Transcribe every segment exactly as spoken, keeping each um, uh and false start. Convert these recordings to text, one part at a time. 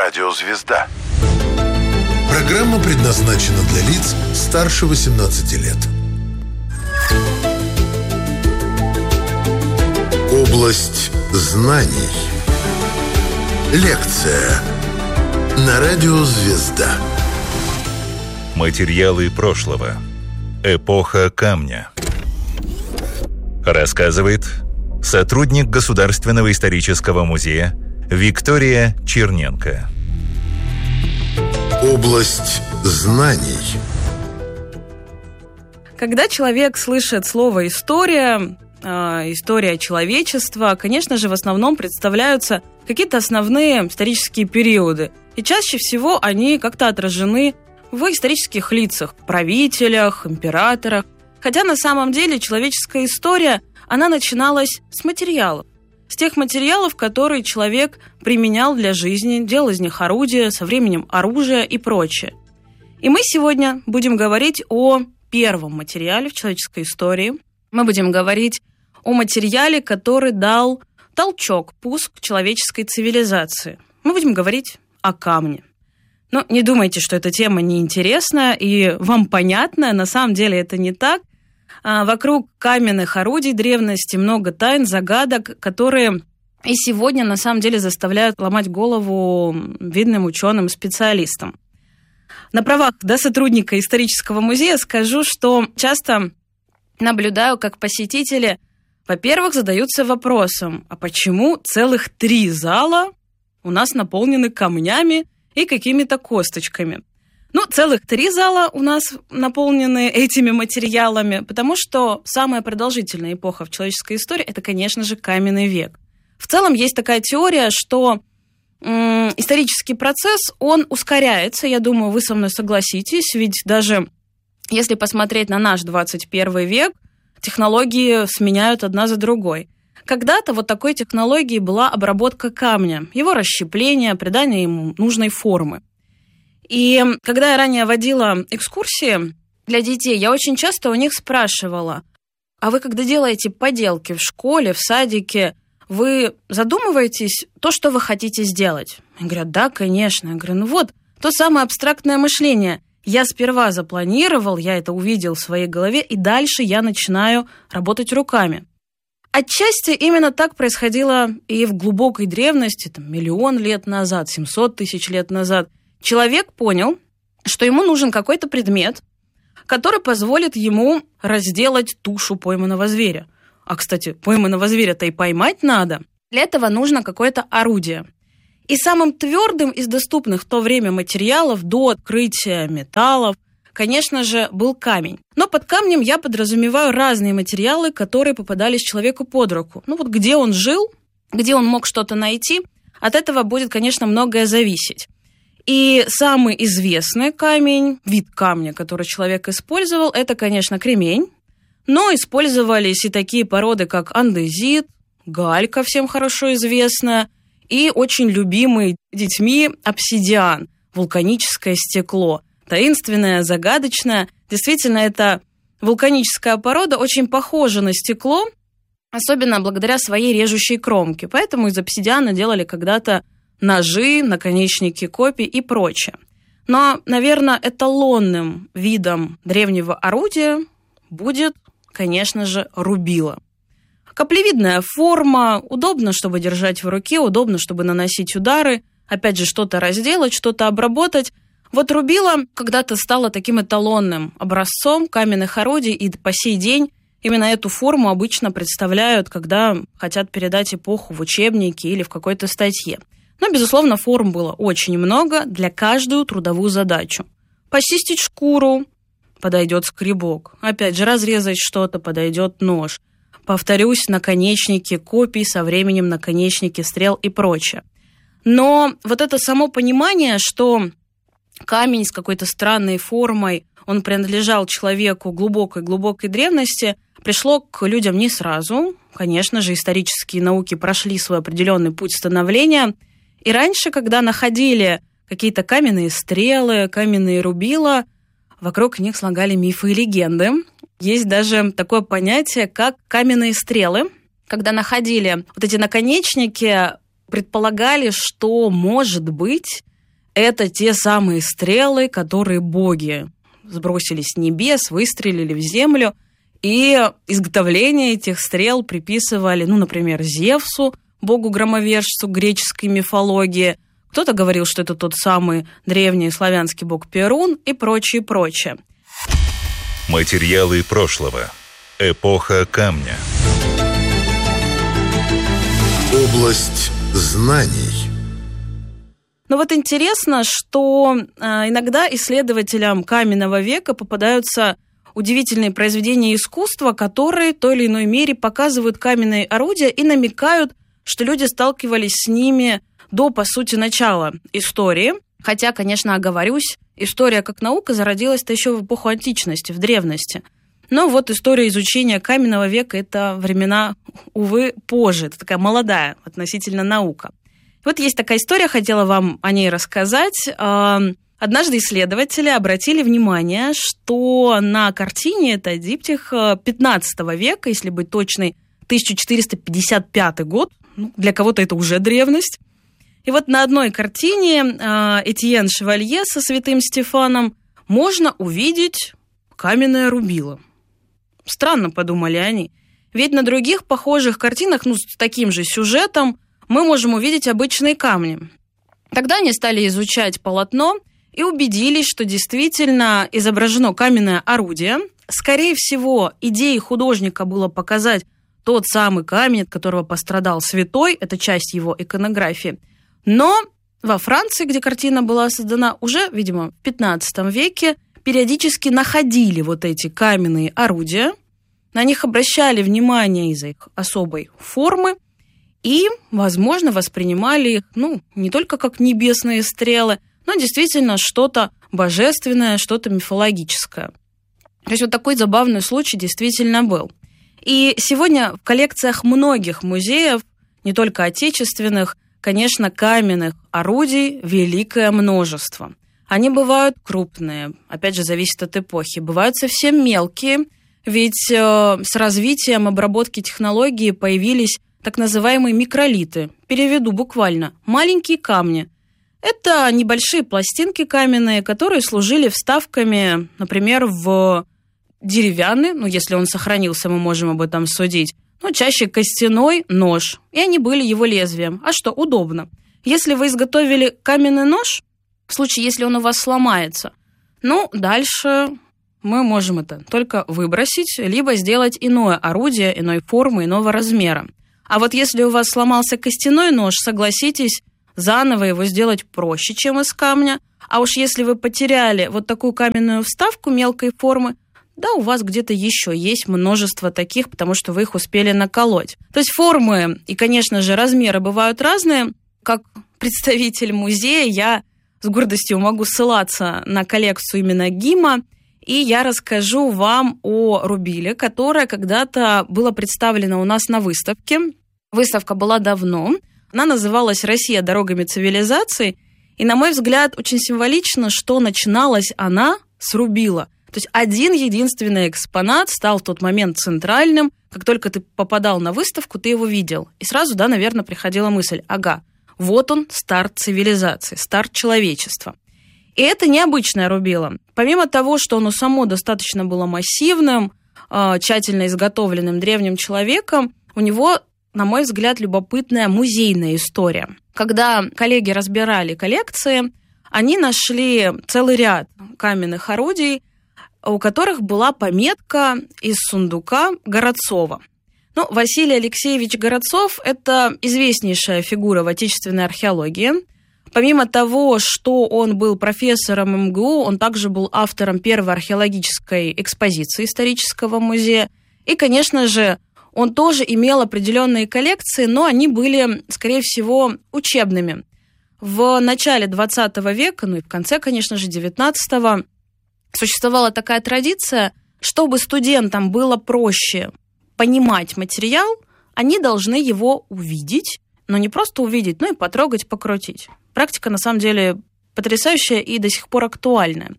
Радио «Звезда». Программа предназначена для лиц старше восемнадцати лет. Область знаний. Лекция на Радио «Звезда». Материалы прошлого. Эпоха камня. Рассказывает сотрудник Государственного исторического музея Виктория Черненко. Область знаний. Когда человек слышит слово «история», э, «история человечества», конечно же, в основном представляются какие-то основные исторические периоды. И чаще всего они как-то отражены в исторических лицах, правителях, императорах. Хотя на самом деле человеческая история, она начиналась с материалов. С тех материалов, которые человек применял для жизни, делал из них орудия, со временем оружие и прочее. И мы сегодня будем говорить о первом материале в человеческой истории. Мы будем говорить о материале, который дал толчок, пуск человеческой цивилизации. Мы будем говорить о камне. Но не думайте, что эта тема неинтересная и вам понятная. На самом деле это не так. Вокруг каменных орудий древности много тайн, загадок, которые и сегодня на самом деле заставляют ломать голову видным ученым, специалистам. На правах да, сотрудника исторического музея скажу, что часто наблюдаю, как посетители, во-первых, задаются вопросом, а почему целых три зала у нас наполнены камнями и какими-то косточками? Ну, целых три зала у нас наполнены этими материалами, потому что самая продолжительная эпоха в человеческой истории – это, конечно же, каменный век. В целом есть такая теория, что м- исторический процесс, он ускоряется, я думаю, вы со мной согласитесь, ведь даже если посмотреть на наш двадцать первый век, технологии сменяют одна за другой. Когда-то вот такой технологией была обработка камня, его расщепление, придание ему нужной формы. И когда я ранее водила экскурсии для детей, я очень часто у них спрашивала, а вы когда делаете поделки в школе, в садике, вы задумываетесь то, что вы хотите сделать? Они говорят, да, конечно. Я говорю, ну вот, то самое абстрактное мышление. Я сперва запланировал, я это увидел в своей голове, и дальше я начинаю работать руками. Отчасти именно так происходило и в глубокой древности, там, миллион лет назад, семьсот тысяч лет назад. Человек понял, что ему нужен какой-то предмет, который позволит ему разделать тушу пойманного зверя. А, кстати, пойманного зверя-то и поймать надо. Для этого нужно какое-то орудие. И самым твердым из доступных в то время материалов до открытия металлов, конечно же, был камень. Но под камнем я подразумеваю разные материалы, которые попадались человеку под руку. Ну вот где он жил, где он мог что-то найти, от этого будет, конечно, многое зависеть. И самый известный камень, вид камня, который человек использовал, это, конечно, кремень. Но использовались и такие породы, как андезит, галька, всем хорошо известная, и очень любимый детьми обсидиан, вулканическое стекло. Таинственное, загадочное. Действительно, эта вулканическая порода очень похожа на стекло, особенно благодаря своей режущей кромке. Поэтому из обсидиана делали когда-то ножи, наконечники копий и прочее. Но, наверное, эталонным видом древнего орудия будет, конечно же, рубило. Каплевидная форма, удобно, чтобы держать в руке, удобно, чтобы наносить удары, опять же, что-то разделать, что-то обработать. Вот рубило когда-то стало таким эталонным образцом каменных орудий, и по сей день именно эту форму обычно представляют, когда хотят передать эпоху в учебнике или в какой-то статье. Но, безусловно, форм было очень много для каждую трудовую задачу. Почистить шкуру – подойдет скребок. Опять же, разрезать что-то – подойдет нож. Повторюсь, наконечники копий, со временем наконечники стрел и прочее. Но вот это само понимание, что камень с какой-то странной формой, он принадлежал человеку глубокой-глубокой древности, пришло к людям не сразу. Конечно же, исторические науки прошли свой определенный путь становления. И раньше, когда находили какие-то каменные стрелы, каменные рубила, вокруг них слагали мифы и легенды. Есть даже такое понятие, как каменные стрелы. Когда находили вот эти наконечники, предполагали, что, может быть, это те самые стрелы, которые боги сбросили с небес, выстрелили в землю, и изготовление этих стрел приписывали, ну, например, Зевсу, богу-громовержцу греческой мифологии. Кто-то говорил, что это тот самый древний славянский бог Перун и прочее, прочее. Материалы прошлого. Эпоха камня. Область знаний. Но вот интересно, что иногда исследователям каменного века попадаются удивительные произведения искусства, которые в той или иной мере показывают каменные орудия и намекают, что люди сталкивались с ними до, по сути, начала истории. Хотя, конечно, оговорюсь, история как наука зародилась-то еще в эпоху античности, в древности. Но вот история изучения каменного века – это времена, увы, позже. Это такая молодая относительно наука. Вот есть такая история, хотела вам о ней рассказать. Однажды исследователи обратили внимание, что на картине, это диптих пятнадцатого века, если быть точной, тысяча четыреста пятьдесят пятый год, ну, для кого-то это уже древность. И вот на одной картине Этьен Шевалье со святым Стефаном можно увидеть каменное рубило. Странно, подумали они. Ведь на других похожих картинах, ну, с таким же сюжетом, мы можем увидеть обычные камни. Тогда они стали изучать полотно и убедились, что действительно изображено каменное орудие. Скорее всего, идеей художника было показать тот самый камень, от которого пострадал святой, это часть его иконографии. Но во Франции, где картина была создана, уже, видимо, в пятнадцатом веке, периодически находили вот эти каменные орудия, на них обращали внимание из-за их особой формы и, возможно, воспринимали их, ну, не только как небесные стрелы, но действительно что-то божественное, что-то мифологическое. То есть вот такой забавный случай действительно был. И сегодня в коллекциях многих музеев, не только отечественных, конечно, каменных орудий великое множество. Они бывают крупные, опять же, зависит от эпохи, бывают совсем мелкие, ведь э, с развитием обработки технологий появились так называемые микролиты. Переведу буквально. Маленькие камни. Это небольшие пластинки каменные, которые служили вставками, например, в деревянный, ну, если он сохранился, мы можем об этом судить, но чаще костяной нож, и они были его лезвием. А что, удобно. Если вы изготовили каменный нож, в случае, если он у вас сломается, ну, дальше мы можем это только выбросить, либо сделать иное орудие, иной формы, иного размера. А вот если у вас сломался костяной нож, согласитесь, заново его сделать проще, чем из камня. А уж если вы потеряли вот такую каменную вставку мелкой формы, да, у вас где-то еще есть множество таких, потому что вы их успели наколоть. То есть формы и, конечно же, размеры бывают разные. Как представитель музея я с гордостью могу ссылаться на коллекцию именно ГИМа, и я расскажу вам о рубиле, которое когда-то было представлено у нас на выставке. Выставка была давно. Она называлась «Россия дорогами цивилизации». И, на мой взгляд, очень символично, что начиналась она с рубила. То есть один единственный экспонат стал в тот момент центральным. Как только ты попадал на выставку, ты его видел. И сразу, да, наверное, приходила мысль, ага, вот он, старт цивилизации, старт человечества. И это необычное рубило. Помимо того, что оно само достаточно было массивным, тщательно изготовленным древним человеком, у него, на мой взгляд, любопытная музейная история. Когда коллеги разбирали коллекции, они нашли целый ряд каменных орудий, у которых была пометка из сундука Городцова. Ну, Василий Алексеевич Городцов – это известнейшая фигура в отечественной археологии. Помимо того, что он был профессором эм гэ у, он также был автором первой археологической экспозиции исторического музея. И, конечно же, он тоже имел определенные коллекции, но они были, скорее всего, учебными. В начале двадцатого века, ну и в конце, конечно же, девятнадцатого, существовала такая традиция, чтобы студентам было проще понимать материал, они должны его увидеть, но не просто увидеть, но и потрогать, покрутить. Практика, на самом деле, потрясающая и до сих пор актуальная.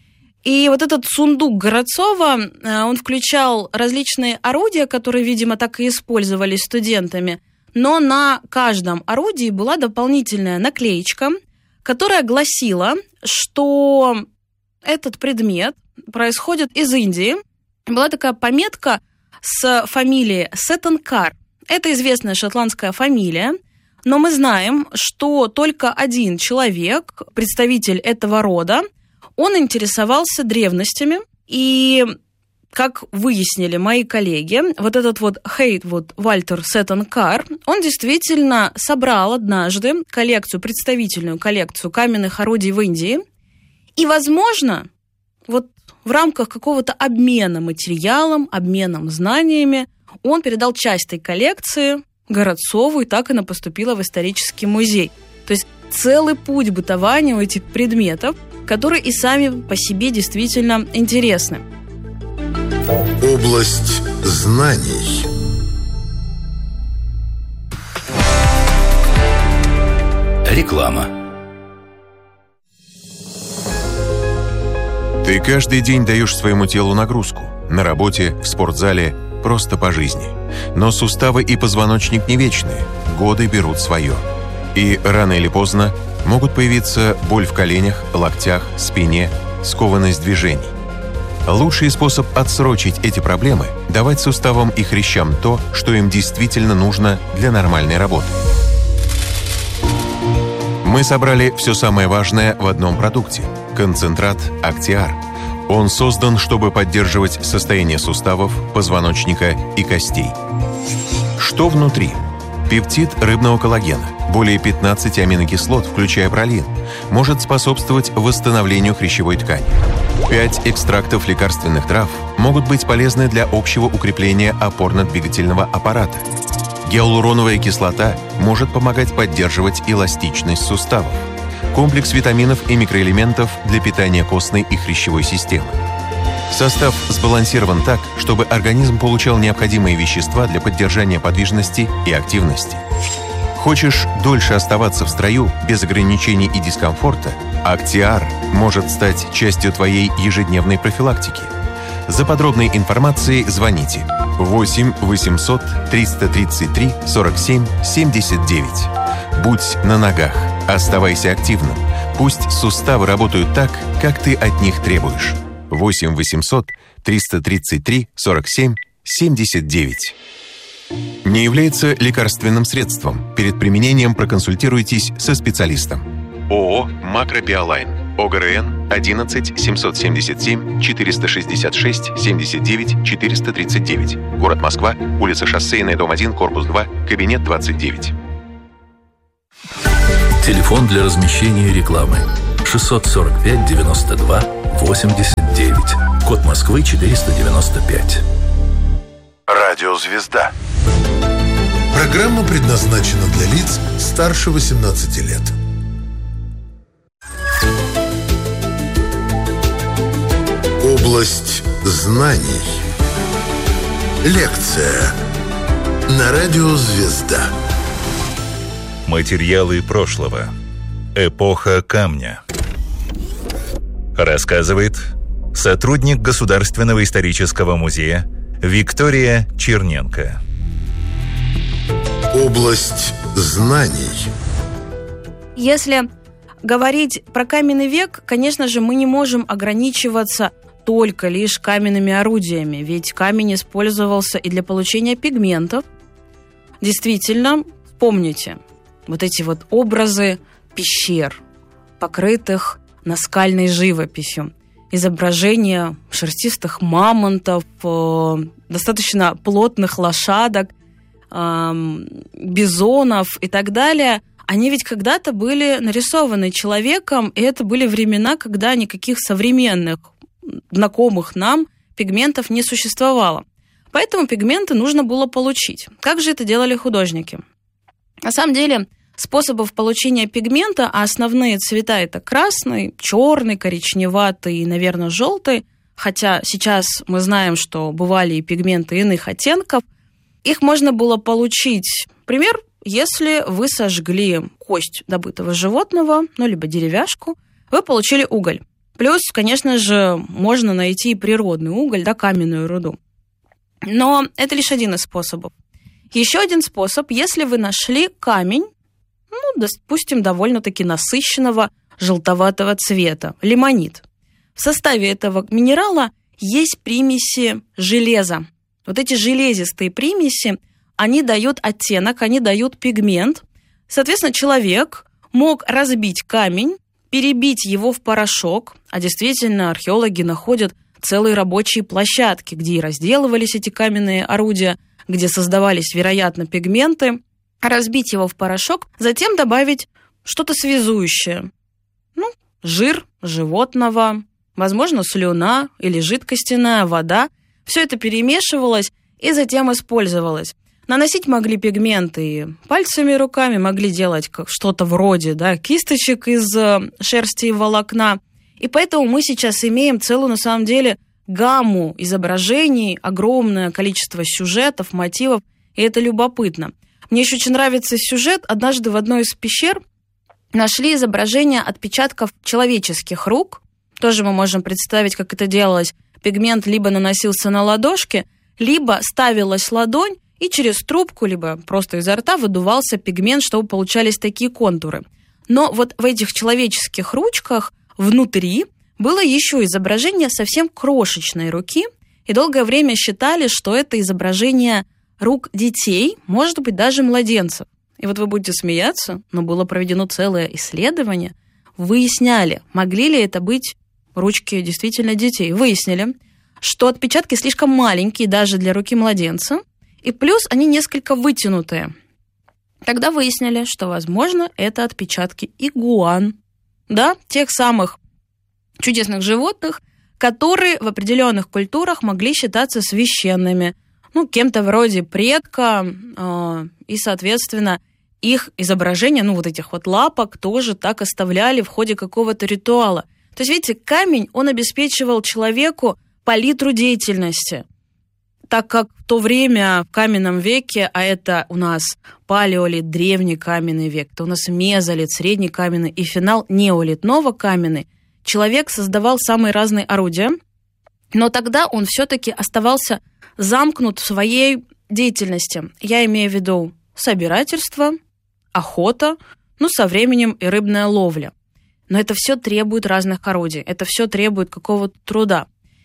И вот этот сундук Городцова, он включал различные орудия, которые, видимо, так и использовались студентами, но на каждом орудии была дополнительная наклеечка, которая гласила, что этот предмет происходит из Индии. Была такая пометка с фамилией Сеттенкар. Это известная шотландская фамилия, но мы знаем, что только один человек, представитель этого рода, он интересовался древностями, и, как выяснили мои коллеги, вот этот вот Хейтвуд Вальтер Сеттенкар, он действительно собрал однажды коллекцию, представительную коллекцию каменных орудий в Индии, и, возможно, вот в рамках какого-то обмена материалом, обменом знаниями, он передал часть этой коллекции Городцову, и так она поступила в исторический музей. То есть целый путь бытования у этих предметов, которые и сами по себе действительно интересны. Область знаний. Реклама. Ты каждый день даешь своему телу нагрузку. На работе, в спортзале, просто по жизни. Но суставы и позвоночник не вечные. Годы берут свое. И рано или поздно могут появиться боль в коленях, локтях, спине, скованность движений. Лучший способ отсрочить эти проблемы – давать суставам и хрящам то, что им действительно нужно для нормальной работы. Мы собрали все самое важное в одном продукте – концентрат Актиар. Он создан, чтобы поддерживать состояние суставов, позвоночника и костей. Что внутри? Пептид рыбного коллагена, более пятнадцать аминокислот, включая пролин, может способствовать восстановлению хрящевой ткани. Пять экстрактов лекарственных трав могут быть полезны для общего укрепления опорно-двигательного аппарата. Гиалуроновая кислота может помогать поддерживать эластичность суставов. Комплекс витаминов и микроэлементов для питания костной и хрящевой системы. Состав сбалансирован так, чтобы организм получал необходимые вещества для поддержания подвижности и активности. Хочешь дольше оставаться в строю без ограничений и дискомфорта? Актиар может стать частью твоей ежедневной профилактики. За подробной информацией звоните восемь восемьсот триста тридцать три сорок семь семьдесят девять. Будь на ногах, оставайся активным. Пусть суставы работают так, как ты от них требуешь. восемь восемьсот триста тридцать три сорок семь семьдесят девять. Не является лекарственным средством. Перед применением проконсультируйтесь со специалистом. ООО «Макробиолайн». ОГРН одиннадцать семьсот семьдесят семь четыреста шестьдесят шесть семьдесят девять четыреста тридцать девять. Город Москва, улица Шоссейная, дом один, корпус два, кабинет двадцать девять. Телефон для размещения рекламы шестьсот сорок пять девяносто два восемьдесят девять. Код Москвы четыреста девяносто пять. Радиозвезда. Программа предназначена для лиц старше восемнадцати лет. Область знаний. Лекция на Радиозвезда. Материалы прошлого. Эпоха камня. Рассказывает сотрудник Государственного исторического музея Виктория Черненко. Область знаний. Если говорить про каменный век, конечно же, мы не можем ограничиваться только лишь каменными орудиями, ведь камень использовался и для получения пигментов. Действительно, помните, вот эти вот образы пещер, покрытых наскальной живописью, изображения шерстистых мамонтов, достаточно плотных лошадок, бизонов и так далее, они ведь когда-то были нарисованы человеком, и это были времена, когда никаких современных, знакомых нам пигментов не существовало. Поэтому пигменты нужно было получить. Как же это делали художники? На самом деле, способов получения пигмента, а основные цвета это красный, черный, коричневатый и, наверное, желтый, хотя сейчас мы знаем, что бывали и пигменты иных оттенков, их можно было получить, например, если вы сожгли кость добытого животного, ну, либо деревяшку, вы получили уголь. Плюс, конечно же, можно найти природный уголь, да, каменную руду. Но это лишь один из способов. Еще один способ, если вы нашли камень, ну, допустим, довольно-таки насыщенного желтоватого цвета, лимонит. В составе этого минерала есть примеси железа. Вот эти железистые примеси, они дают оттенок, они дают пигмент. Соответственно, человек мог разбить камень, перебить его в порошок, а действительно археологи находят целые рабочие площадки, где и разделывались эти каменные орудия, где создавались, вероятно, пигменты, разбить его в порошок, затем добавить что-то связующее. Ну, жир животного, возможно, слюна или жидкостяная вода. Все это перемешивалось и затем использовалось. Наносить могли пигменты пальцами, руками, могли делать что-то вроде, да, кисточек из шерсти и волокна. И поэтому мы сейчас имеем целую, на самом деле, гамму изображений, огромное количество сюжетов, мотивов, и это любопытно. Мне еще очень нравится сюжет. Однажды в одной из пещер нашли изображение отпечатков человеческих рук. Тоже мы можем представить, как это делалось. Пигмент либо наносился на ладошки, либо ставилась ладонь, и через трубку, либо просто изо рта выдувался пигмент, чтобы получались такие контуры. Но вот в этих человеческих ручках внутри было еще изображение совсем крошечной руки, и долгое время считали, что это изображение рук детей, может быть, даже младенцев. И вот вы будете смеяться, но было проведено целое исследование, выясняли, могли ли это быть ручки действительно детей. Выяснили, что отпечатки слишком маленькие даже для руки младенца, и плюс они несколько вытянутые. Тогда выяснили, что, возможно, это отпечатки игуан, да, тех самых чудесных животных, которые в определенных культурах могли считаться священными, ну, кем-то вроде предка, э, и, соответственно, их изображения, ну, вот этих вот лапок тоже так оставляли в ходе какого-то ритуала. То есть, видите, камень, он обеспечивал человеку палитру деятельности, так как в то время, в каменном веке, а это у нас палеолит, древний каменный век, это у нас мезолит, средний каменный и финал неолит, новокаменный, человек создавал самые разные орудия, но тогда он все-таки оставался замкнут в своей деятельности. Я имею в виду собирательство, охота, ну, со временем и рыбная ловля. Но это все требует разных орудий, это все требует какого-то труда.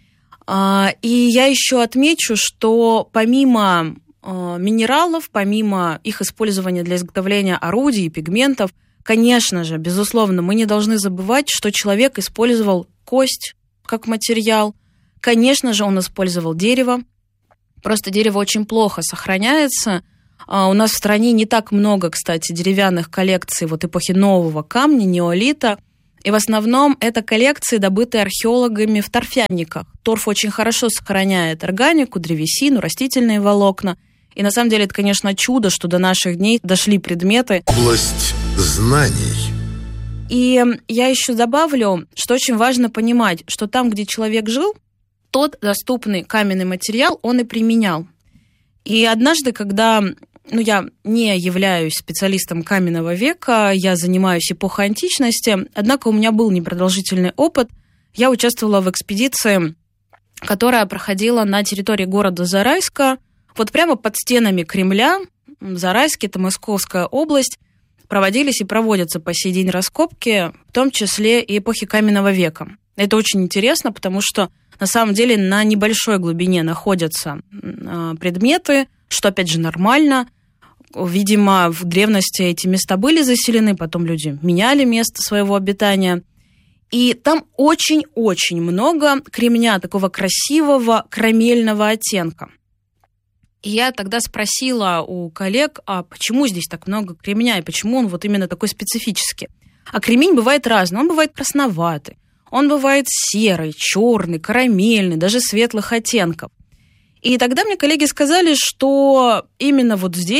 И я еще отмечу, что помимо минералов, помимо их использования для изготовления орудий и пигментов, конечно же, безусловно, мы не должны забывать, что человек использовал кость как материал. Конечно же, он использовал дерево. Просто дерево очень плохо сохраняется. У нас в стране не так много, кстати, деревянных коллекций вот эпохи нового камня, неолита. И в основном это коллекции, добытые археологами в торфяниках. Торф очень хорошо сохраняет органику, древесину, растительные волокна. И на самом деле это, конечно, чудо, что до наших дней дошли предметы. Область знаний. И я еще добавлю, что очень важно понимать, что там, где человек жил, тот доступный каменный материал он и применял. И однажды, когда... Ну, я не являюсь специалистом каменного века, я занимаюсь эпохой античности, однако у меня был непродолжительный опыт. Я участвовала в экспедиции, которая проходила на территории города Зарайска, вот прямо под стенами Кремля. Зарайск, это Московская область, проводились и проводятся по сей день раскопки, в том числе и эпохи каменного века. Это очень интересно, потому что на самом деле на небольшой глубине находятся предметы, что, опять же, нормально. Видимо, в древности эти места были заселены, потом люди меняли место своего обитания. И там очень-очень много кремня, такого красивого карамельного оттенка. И я тогда спросила у коллег, а почему здесь так много кремня, и почему он вот именно такой специфический. А кремень бывает разный, он бывает красноватый, он бывает серый, черный, карамельный, даже светлых оттенков. И тогда мне коллеги сказали, что именно вот здесь